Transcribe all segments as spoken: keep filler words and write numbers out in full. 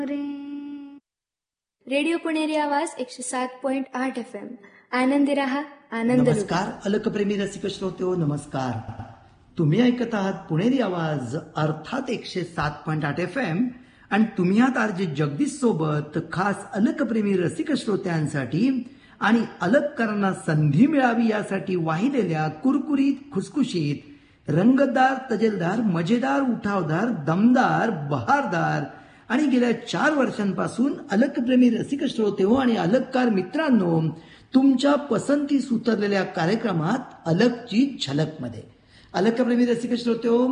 Radio पुणेरी आवाज एकशे सात पॉइंट आठ एफ एम. आनंदी रहा, आनंद लुटा. नमस्कार अलकप्रेमी रसिक श्रोते हो, नमस्कार. तुम्ही ऐकत आहात पुणेरी आवाज अर्थात एकशे सात पॉइंट आठ एफ एम आणि तुम्ही आहात आरजे जगदीश सोबत खास अलकप्रेमी रसिक श्रोत्यांसाठी आणि अलककरांना संधी मिळावी यासाठी वाहिलेल्या कुरकुरीत खुसखुशीत रंगतदार तजेलदार मजेदार उठावदार दमदार बहारदार आणि गेल्या चार वर्षांपासून अलकप्रेमी रसिक श्रोते हो आणि अलककार मित्रांनो तुमच्या पसंतीस उतरलेल्या कार्यक्रमात अलकची झलकमध्ये अलकप्रेमी रसिक श्रोते हो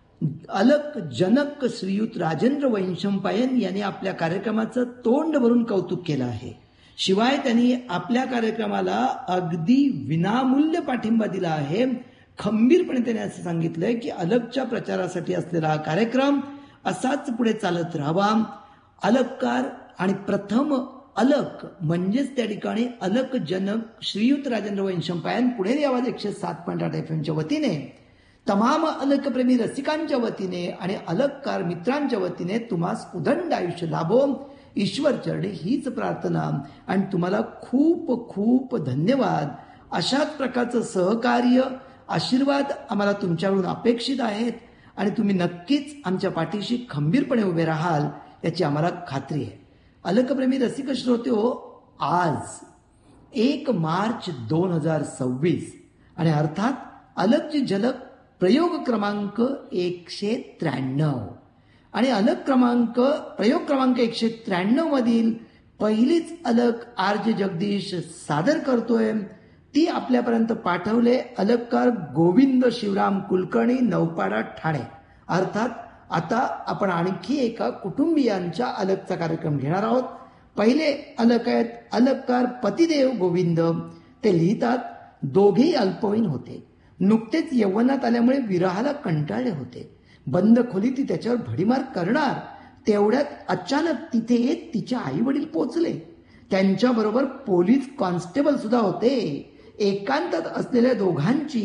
अलक जनक श्रीयुत राजेंद्र वैशंपायन यांनी आपल्या कार्यक्रमाचं तोंड भरून कौतुक केलं आहे. शिवाय त्यांनी आपल्या कार्यक्रमाला अगदी विनामूल्य पाठिंबा दिला आहे. खंबीरपणे त्याने असं सांगितलंय की अलकच्या प्रचारासाठी असलेला हा कार्यक्रम असाच पुढे चालत राहावा. अलककार आणि प्रथम अलक म्हणजेच त्या ठिकाणी अलक जनक श्रीयुत राजेंद्र वैशंपायन पुणेरी आवाज एकशे सात पॉईंट आठ एफ एमच्या वतीने तमाम अलकप्रेमी रसिकांच्या वतीने आणि अलककार मित्रांच्या वतीने तुम्हास उदंड आयुष्य लाभो ईश्वर चरणी हीच प्रार्थना आणि तुम्हाला खूप खूप धन्यवाद. अशाच प्रकारचं सहकार्य आशीर्वाद आम्हाला तुमच्याकडून अपेक्षित आहेत आणि तुम्ही नक्कीच आमच्या पाठीशी खंबीरपणे उभे राहाल याची आम्हाला खात्री आहे. अलकप्रेमी रसिक श्रोते हो, आज एक मार्च दोन हजार सव्वीस आणि अर्थात अलकची झलक प्रयोग क्रमांक एकशे त्र्याण्णव आणि अलक क्रमांक प्रयोग क्रमांक एकशे त्र्याण्णव मधील पहिलीच अलक आर जे जगदीश सादर करतोय. ती आपल्यापर्यंत पाठवले अलककार गोविंद शिवराम कुलकर्णी, नौपाडा, ठाणे. अर्थात आता आपण आणखी एका कुटुंबियांच्या अलकचा कार्यक्रम घेणार आहोत. पहिले अलक आहेत अलककार पतिदेव गोविंद. ते लिहितात, दोघेही अल्पवयीन होते. नुकतेच यौवनात आल्यामुळे विरहाला कंटाळले होते. बंद खोली ती त्याच्यावर भडीमार करणार तेवढ्यात अचानक तिथे येत तिच्या आई वडील पोचले. त्यांच्याबरोबर पोलीस कॉन्स्टेबल सुद्धा होते. एकांतात असलेल्या दोघांची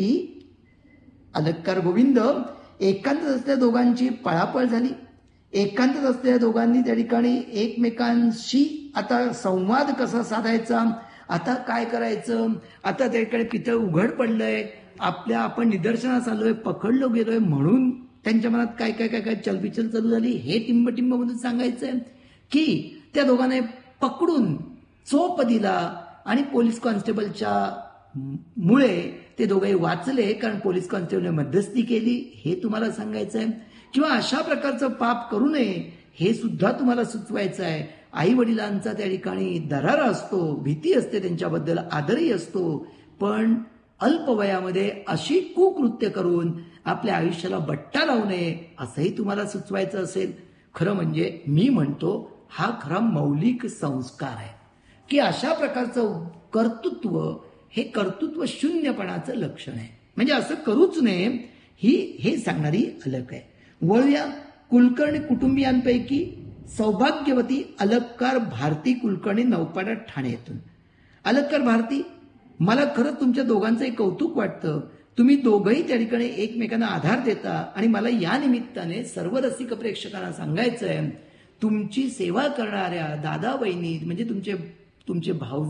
अलककार गोविंद एकांतात असलेल्या दोघांची पळापळ झाली. एकांतात असलेल्या दोघांनी त्या ठिकाणी एकमेकांशी आता संवाद कसा साधायचा, आता काय करायचं, आता त्या ठिकाणी पितळ उघड पडलंय, आपल्या आपण निदर्शनास आलोय, पकडलो गेलोय म्हणून त्यांच्या मनात काय काय काय काय चलबिचल चालू झाली हे टिंबटिंब मधून सांगायचंय की त्या दोघांना पकडून चोप दिला आणि पोलीस कॉन्स्टेबलच्या मुळे ते दोघे वाचले कारण पोलीस कॉन्स्टेबलने मध्यस्थी केली हे तुम्हाला सांगायचंय. किंवा अशा प्रकारचं पाप करू नये हे सुद्धा तुम्हाला सुचवायचं आहे. आई वडिलांचा त्या ठिकाणी दरारा असतो, भीती असते, त्यांच्याबद्दल आदरही असतो, पण अल्प वयामध्ये अशी कुकृत्य करून आपल्या आयुष्याला बट्टा लावू नये असंही तुम्हाला सुचवायचं असेल. खरं म्हणजे मी म्हणतो हा खरा मौलिक संस्कार आहे की अशा प्रकारचं कर्तृत्व हे कर्तृत्व शून्यपणाचं लक्षण आहे. म्हणजे असं करूच नये ही हे सांगणारी अलक आहे. वळूया कुलकर्णी कुटुंबियांपैकी सौभाग्यवती अलककार भारती कुलकर्णी, नौपाडा, ठाणे येथून. अलककार भारती, मला खरं तुमच्या दोघांचंही कौतुक वाटतं. तुम्ही दोघंही त्या ठिकाणी एकमेकांना आधार देता आणि मला या निमित्ताने सर्व रसिक प्रेक्षकांना सांगायचंय तुमची सेवा करणाऱ्या दादा बहिणी म्हणजे तुमचे तुमचे भाऊ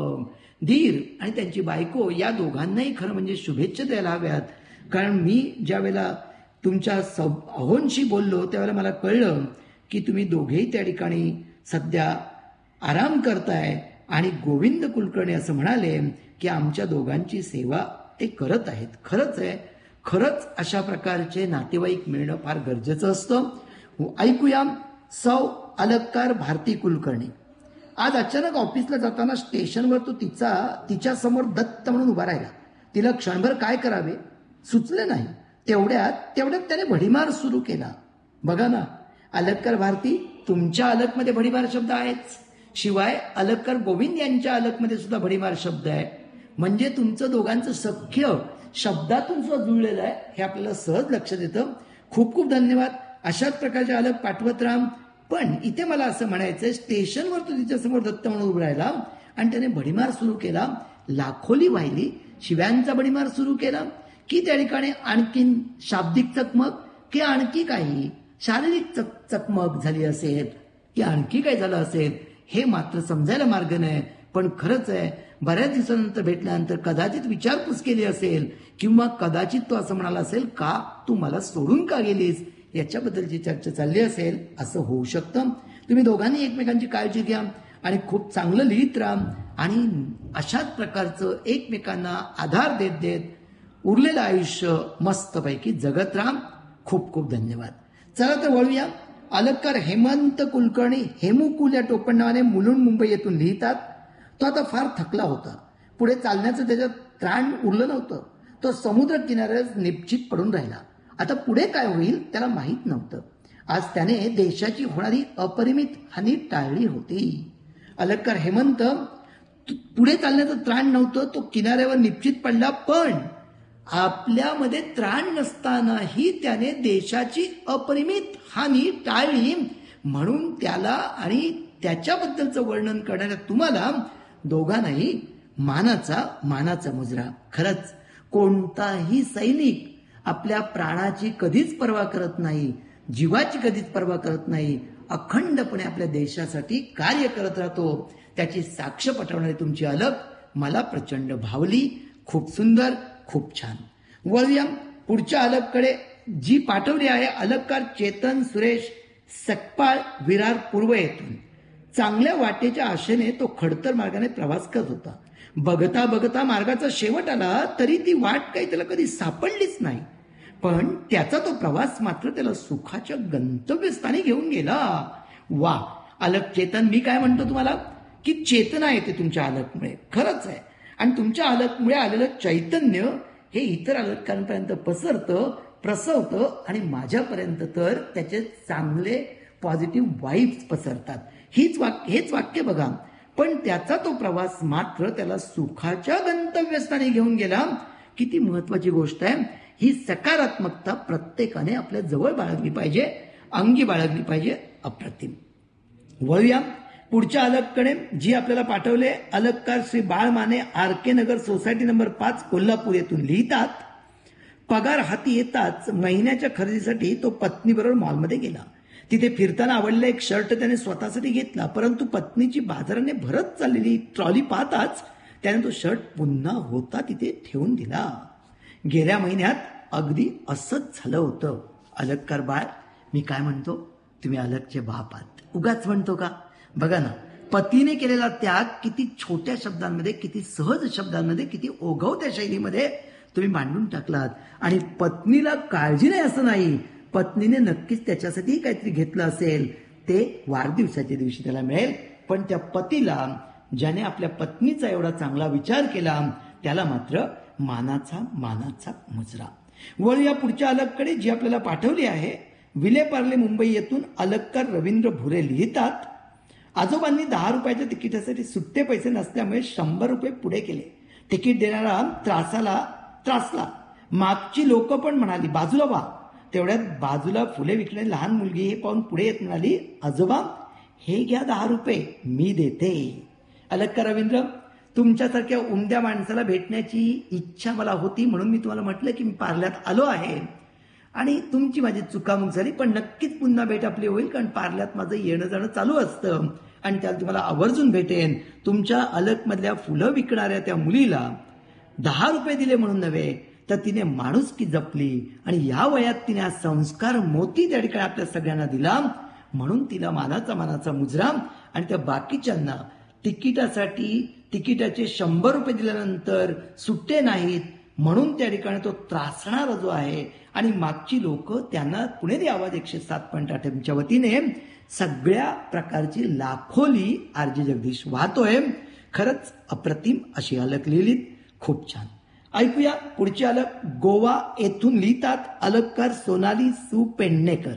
धीर आणि त्यांची बायको या दोघांनाही खरं म्हणजे शुभेच्छा द्यायला हव्यात. कारण मी ज्या वेळेला तुमच्या अहोंशी बोललो त्यावेळेला मला कळलं की तुम्ही दोघेही त्या ठिकाणी सध्या आराम करताय आणि गोविंद कुलकर्णी असं म्हणाले की आमच्या दोघांची सेवा ते करत आहेत. खरंच आहे, खरंच अशा प्रकारचे नातेवाईक मिळणं फार गरजेचं असतं. ऐकूया सौ अलककार भारती कुलकर्णी. आज अचानक ऑफिसला जाताना स्टेशनवर तो तिचा तिच्या समोर दत्त म्हणून उभा राहिला. तिला क्षणभर काय करावे सुचले नाही. तेवढ्यात तेवढ्यात त्याने भडीमार सुरू केला. बघा ना अलककार भारती, तुमच्या अलकमध्ये भडीमार शब्द आहेच, शिवाय अलककार गोविंद यांच्या अलकमध्ये सुद्धा भडीमार शब्द आहे. म्हणजे तुमचं दोघांचं सख्य शब्दातून सुद्धा जुळलेलं आहे हे आपल्याला सहज लक्षात येतं. खूप खूप धन्यवाद. अशाच प्रकारचे अलक पाठवत राहा. पण इथे मला असं म्हणायचंय, स्टेशनवर तो तिच्यासमोर दत्त म्हणून उभा राहिला आणि त्याने भडीमार सुरू केला. लाखोली वाहिली, शिव्यांचा भडीमार सुरू केला की त्या ठिकाणी आणखीन शाब्दिक चकमक की आणखी काही शारीरिक चक चकमक झाली असेल की आणखी काय झालं असेल हे मात्र समजायला मार्ग नाही. पण खरंच आहे, बऱ्याच दिवसानंतर भेटल्यानंतर कदाचित विचारपूस केली असेल किंवा कदाचित तो असं म्हणाला असेल, का तू मला सोडून का गेलीस, याच्याबद्दलची चर्चा चालली असेल. असं होऊ शकतं. तुम्ही दोघांनी एकमेकांची काळजी घ्या आणि खूप चांगलं लिहित राहा आणि अशाच प्रकारचं एकमेकांना आधार देत देत उरलेलं आयुष्य मस्तपैकी जगत राहा. खूप खूप धन्यवाद. चला तर वळूया. अलंकार हेमंत कुलकर्णी हेमुकुल या टोपणनावाने मुलुंड मुंबई येथून लिहितात. तो आता फार थकला होता. पुढे चालण्याचं त्याच्यात त्राण उरलं नव्हतं. तो समुद्र किनाऱ्यात निश्चित पडून राहिला. आता पुढे काय होईल त्याला माहीत नव्हतं. आज त्याने देशाची होणारी अपरिमित हानी टाळली होती. अलंकार हेमंत पुढे चालण्याचं त्राण नव्हतं. तो किनाऱ्यावर निश्चित पडला, पण आपल्यामध्ये त्राण नसतानाही त्याने देशाची अपरिमित हानी टाळली. म्हणून त्याला आणि त्याच्याबद्दलचं वर्णन करणाऱ्या तुम्हाला दोघांनाही मानाचा मानाचा मुजरा. खरंच कोणताही सैनिक आपल्या प्राणाची कधीच पर्वा करत नाही, जीवाची कधीच पर्वा करत नाही, अखंडपणे आपल्या देशासाठी कार्य करत राहतो. त्याची साक्ष पटवणारी तुमची अलक मला प्रचंड भावली. खूप सुंदर, खूप छान. वळूया पुढच्या अलककडे, जी पाठवली आहे अलककार चेतन सुरेश सकपाळ विरार पूर्व येथून. चांगल्या वाटेच्या आशेने तो खडतर मार्गाने प्रवास करत होता. बघता बघता मार्गाचा शेवट आला तरी ती वाट काही त्याला कधी सापडलीच नाही. पण त्याचा तो प्रवास मात्र त्याला सुखाच्या गंतव्यस्थानी घेऊन गेला. वा अलक चेतन, मी काय म्हणतो तुम्हाला की चेतना येते तुमच्या अलकमुळे. खरंच आहे. आणि तुमच्या अलकमुळे आलेलं चैतन्य हे इतर अलकांपर्यंत पसरतं, प्रसवतं आणि माझ्यापर्यंत तर त्याचे चांगले पॉझिटिव्ह वाईब्स पसरतात. हीच वाक्य हेच वाक्य बघा. पण त्याचा तो प्रवास मात्र त्याला सुखाच्या गंतव्यस्थानी घेऊन गेला. किती महत्वाची गोष्ट आहे. ही सकारात्मकता प्रत्येकाने आपल्या जवळ बाळगली पाहिजे, अंगी बाळगली पाहिजे. अप्रतिम. वळूया पुढच्या अलककडे, जी आपल्याला पाठवले अलककार श्री बाळ माने आर के नगर सोसायटी नंबर पाच कोल्हापूर येथून लिहितात. पगार हाती येताच महिन्याच्या खरेदीसाठी तो पत्नीबरोबर मॉलमध्ये गेला. तिथे फिरताना आवडलेला एक शर्ट त्याने स्वतःसाठी घेतला, परंतु पत्नीची बाजाराने भरत चाललेली ट्रॉली पाहताच त्याने तो शर्ट पुन्हा होता तिथे ठेवून दिला. गेल्या महिन्यात अगदी असंच झालं होतं. अलककार बाळ, मी काय म्हणतो, तुम्ही अलकचे बाप आहात. उगाच म्हणतो का? बघा ना, पतीने केलेला त्याग किती छोट्या शब्दांमध्ये, किती सहज शब्दांमध्ये, किती ओघवत्या शैलीमध्ये तुम्ही मांडून टाकलात. आणि पत्नीला काळजी नाही असं नाही, पत्नीने नक्कीच त्याच्यासाठी काहीतरी घेतलं असेल. ते वाढदिवसाच्या दिवशी त्याला मिळेल. पण त्या पतीला, ज्याने आपल्या पत्नीचा एवढा चांगला विचार केला, त्याला मात्र मानाचा मानाचा मुजरा. वळूया पुढच्या अलककडे, जी आपल्याला पाठवली आहे विलेपार्ले मुंबई येथून अलककार रवींद्र भुरे लिहितात. आजोबांनी दहा रुपयाच्या तिकिटासाठी सुट्टे पैसे नसल्यामुळे शंभर रुपये पुढे केले. तिकीट देणारा त्रासाला त्रासला. मागची लोक पण म्हणाली बाजूला व्हा. तेवढ्यात बाजूला फुले विकणारी लहान मुलगी हे पाहून पुढे येत म्हणाली, आजोबा हे घ्या दहा रुपये, मी देते. अलककार रवींद्र, तुमच्यासारख्या उमद्या माणसाला भेटण्याची इच्छा मला होती, म्हणून मी तुम्हाला म्हटलं की मी पार्ल्यात आलो आहे. आणि तुमची माझी चुकामुक झाली, पण नक्कीच पुन्हा भेट आपली होईल, कारण पार्ल्यात माझं येणं जाणं चालू असतं आणि त्याला तुम्हाला आवर्जून भेटेन. तुमच्या अलकमधल्या फुलं विकणाऱ्या त्या मुलीला दहा रुपये दिले म्हणून नव्हे, तर तिने माणुसकी जपली आणि या वयात तिने हा संस्कार मोती त्या ठिकाणी आपल्या सगळ्यांना दिला, म्हणून तिला मानाचा मानाचा मुजरा. आणि त्या बाकीच्यांना तिकिटासाठी तिकिटाचे शंभर रुपये दिल्यानंतर सुट्टे नाहीत म्हणून त्या ठिकाणी तो त्रासणारा जो आहे आणि मागची लोक त्यांना पुणेरी आवाज एकशे सात पॉईंट आठ एमच्या वतीने सगळ्या प्रकारची लाखोली आरजी जगदीश वाहतोय. खरंच अप्रतिम अशी अलक लिहिलीत. खूप छान. ऐकूया पुढची अलक. गोवा येथून लिहितात अलककार सोनाली सु पेडणेकर.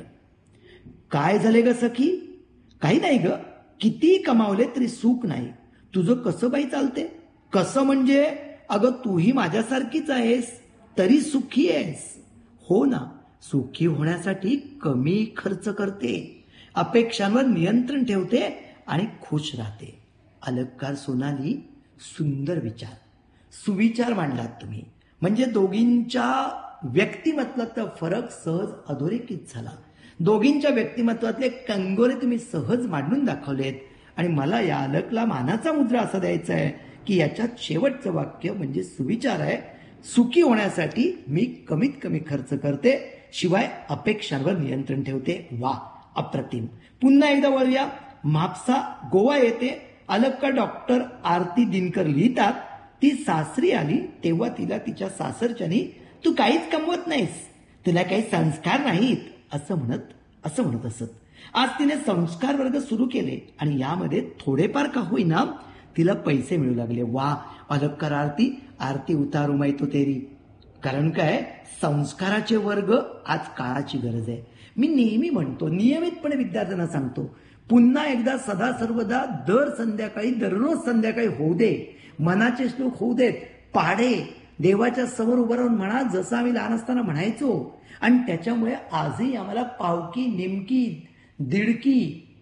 काय झाले ग सखी? काही नाही ग, किती कमावले तरी सुख नाही. तुझं कसं बाई चालते? कसं म्हणजे? अगं तूही माझ्यासारखीच आहेस, तरी सुखी आहेस. हो ना, सुखी होण्यासाठी कमी खर्च करते, अपेक्षांवर नियंत्रण ठेवते आणि खुश राहते. अलककार सोनाली, सुंदर विचार, सुविचार मांडलात तुम्ही. म्हणजे दोघींच्या व्यक्तिमत्वाचा फरक सहज अधोरेखित झाला. दोघींच्या व्यक्तिमत्वातले कंगोरे तुम्ही सहज मांडून दाखवलेत आणि मला या अलकला मानाचा मुद्रा असा द्यायचा आहे की याच्यात शेवटचं वाक्य म्हणजे सुविचार आहे, सुखी होण्यासाठी मी कमीत कमी खर्च करते, शिवाय अपेक्षांवर नियंत्रण ठेवते. वा, अप्रतिम. पुन्हा एकदा वळूया. म्हापसा गोवा येते अलका डॉक्टर आरती दिनकर लिहितात, ती सासरी आली तेव्हा तिला तिच्या सासरच्यानी तू काहीच कमवत नाहीस, तुला काही संस्कार नाहीत असं म्हणत असं म्हणत असत. आज तिने संस्कार वर्ग सुरू केले आणि यामध्ये थोडेफार का होईना तिला पैसे मिळू लागले. वा, अलक्कर आरती आरती उतारू मै तो तेरी. कारण काय, संस्काराचे वर्ग आज काळाची गरज आहे. मी नेहमी म्हणतो, नियमितपणे विद्यार्थ्यांना सांगतो, पुन्हा एकदा सदा सर्वदा दर संध्याकाळी दररोज संध्याकाळी होऊ दे, मनाचे श्लोक होऊ देत, पाढे देवाच्या समोर उभं राहून म्हणा जसं आम्ही लहान असताना म्हणायचो. आणि त्याच्यामुळे आजही आम्हाला पावकी, निमकी, दीडकी,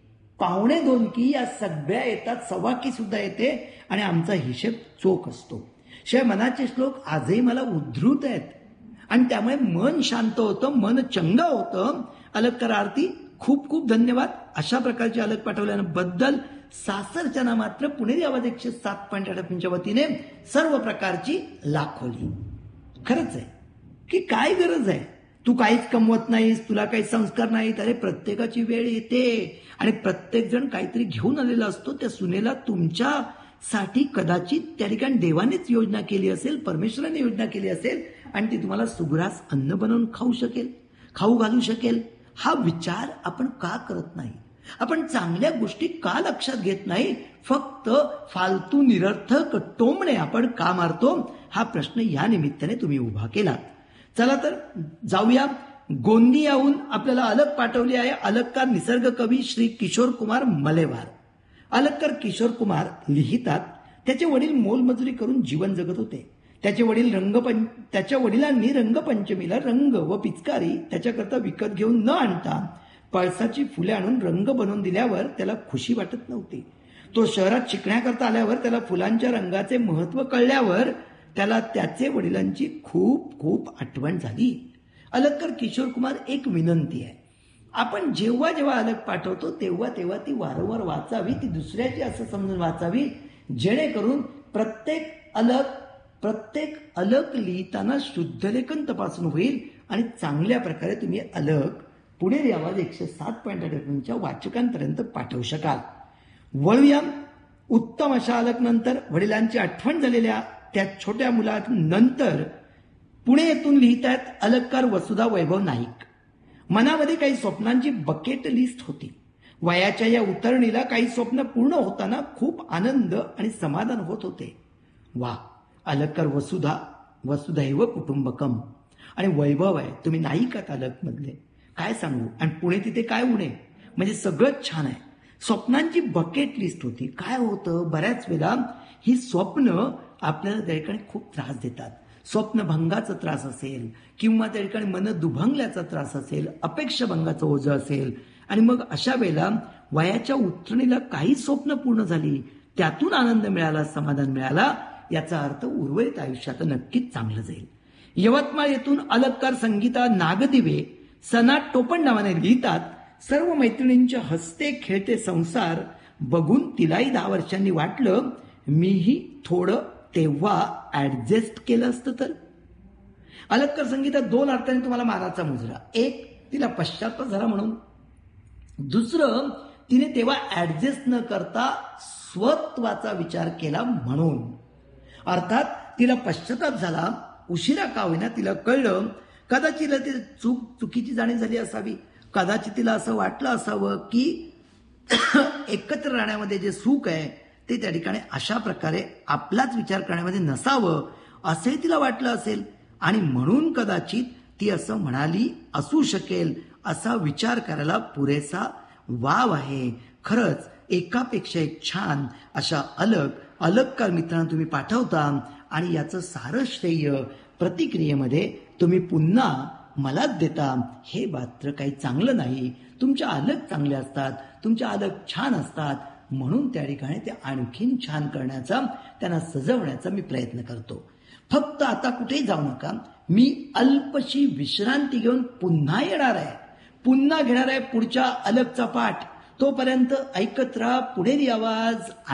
पावणे दोनकी या सगळ्या येतात, सव्वाकी सुद्धा येते आणि आमचा हिशेब चोख असतो. शिवाय मनाचे श्लोक आजही मला उद्धृत आहेत आणि त्यामुळे मन शांत होतं, मन चंग होतं. अलक्कर आरती खूप खूप धन्यवाद. अशा प्रकारची अलक पाठवल्याबद्दल सासरच्या मात्र पुणेरी आवाज एकशे सात पॉईंट आठ एफच्या वतीने सर्व प्रकारची लाखोली. खरंच आहे की काय गरज आहे, तू काहीच कमवत नाहीस, तुला काही संस्कार नाहीत. अरे प्रत्येकाची वेळ येते आणि प्रत्येक जण काहीतरी घेऊन आलेला असतो. त्या सुनेला तुमच्यासाठी कदाचित त्या ठिकाणी देवानेच योजना केली असेल, परमेश्वराने योजना केली असेल आणि ती तुम्हाला सुग्रास अन्न बनवून खाऊ शकेल, खाऊ घालू शकेल. हा विचार आपण का करत नाही? आपण चांगल्या गोष्टी का लक्षात घेत नाही? फक्त फालतू निरर्थक टोमणे आपण का मारतो? हा प्रश्न या निमित्ताने तुम्ही उभा केला. चला तर जाऊया. गोंदियाहून आपल्याला अलक पाठवली आहे. अलककार निसर्ग कवी श्री किशोर कुमार मलेवार. अलककार किशोर कुमार लिहितात, त्याचे वडील मोलमजुरी करून जीवन जगत होते. त्याचे वडील रंगपंच त्याच्या वडिलांनी रंगपंचमीला रंग व पिचकारी त्याच्याकरता विकत घेऊन न आणता पळसाची फुले आणून रंग बनवून दिल्यावर त्याला खुशी वाटत नव्हती. तो शहरात शिकण्याकरता आल्यावर त्याला फुलांच्या रंगाचे महत्व कळल्यावर त्याला त्याचे वडिलांची खूप खूप आठवण झाली. अलककर किशोर कुमार, एक विनंती आहे, आपण जेव्हा जेव्हा अलक पाठवतो तेव्हा तेव्हा ती वारंवार वाचावी, ती दुसऱ्याची असं समजून वाचावी, जेणेकरून प्रत्येक अलक प्रत्येक अलक लिहिताना शुद्धलेखन तपासून होईल आणि चांगल्या प्रकारे तुम्ही अलक पुणेरी आवाज एकशे सात पॉईंट आठ एफच्या वाचकांपर्यंत पाठवू शकाल. वळूया उत्तम अशा अलक नंतर वडिलांची आठवण झालेल्या त्या छोट्या मुलानंतर पुणे येथून लिहितात अलककार वसुधा वैभव नाईक. मनामध्ये काही स्वप्नांची बकेट लिस्ट होती. वयाच्या या उतरणीला काही स्वप्न पूर्ण होताना खूप आनंद आणि समाधान होत होते. वा, अलककार वसुधा वसुधैव कुटुंबकम आणि वैभव आहे. तुम्ही नाईक आहात अलक मधले, काय सांगू. आणि पुणे तिथे काय उणे, म्हणजे सगळंच छान आहे. स्वप्नांची बकेट लिस्ट होती. काय होतं, बऱ्याच वेळा ही स्वप्न आपल्याला त्या ठिकाणी खूप त्रास देतात. स्वप्नभंगाचा त्रास असेल किंवा त्या ठिकाणी मन दुभंगल्याचा त्रास असेल, अपेक्षाभंगाचं ओझं असेल आणि मग अशा वेळेला वयाच्या उतरणीला काही स्वप्न पूर्ण झाली, त्यातून आनंद मिळाला, समाधान मिळाला, याचा अर्थ उर्वरित आयुष्यात नक्कीच चांगलं जाईल. यवतमाळ येथून अलककार संगीता नागदिवे सना टोपण नावाने लिहितात, सर्व मैत्रिणींच्या हसते खेळते संसार बघून तिलाही दहा वर्षांनी वाटलं मीही थोडं तेव्हा ऍडजस्ट केलं असतं तर. अलककार संगीता दोन अर्थाने तुम्हाला मानाचा मुजरा. एक, तिला पश्चाताप झाला म्हणून. दुसरं, तिने तेव्हा ऍडजस्ट न करता स्वत्वाचा विचार केला म्हणून. अर्थात तिला पश्चाताप झाला, उशिरा का होईना तिला कळलं, कदाचित ती चूक चुकीची जाणीव झाली असावी, कदाचित तिला असं वाटलं असावं की एकत्र राहण्यामध्ये जे सुख आहे ते त्या ठिकाणी अशा प्रकारे आपलाच विचार करण्यामध्ये नसावं असंही तिला वाटलं असेल आणि म्हणून कदाचित ती असं म्हणाली असू शकेल. असा विचार करायला पुरेसा वाव आहे. खरंच एकापेक्षा एक छान अशा अलक अलककार मित्रांना तुम्ही पाठवता आणि याचं सारं श्रेय प्रतिक्रियेमध्ये तुम्ही पुन्हा मलाच देता. हे मात्र काही चांगलं नाही. तुमच्या अलक चांगले असतात, तुमच्या अलक छान असतात, म्हणून त्या ठिकाणी ते आणखीन छान करण्याचा, त्यांना सजवण्याचा मी प्रयत्न करतो. फक्त आता कुठेही जाऊ नका, मी अल्पशी विश्रांती घेऊन पुन्हा येणार आहे. पुन्हा घेणार आहे पुढच्या अलगचा पाठ. तोपर्यंत ऐकत राहा पुणेरी आवाज.